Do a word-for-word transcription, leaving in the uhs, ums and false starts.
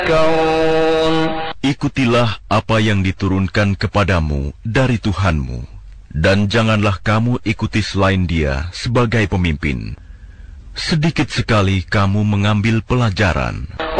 Ikutilah apa yang diturunkan kepadamu dari Tuhanmu, dan janganlah kamu ikuti selain Dia sebagai pemimpin. Sedikit sekali kamu mengambil pelajaran.